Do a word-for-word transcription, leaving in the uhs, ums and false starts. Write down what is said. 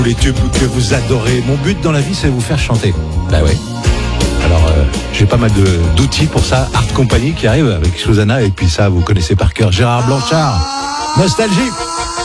Les tubes que vous adorez. Mon but dans la vie, c'est de vous faire chanter. Bah ouais. Alors, euh, j'ai pas mal de, d'outils pour ça. Art Company qui arrive avec Susanna. Et puis ça, vous connaissez par cœur. Gérard Blanchard. Nostalgie.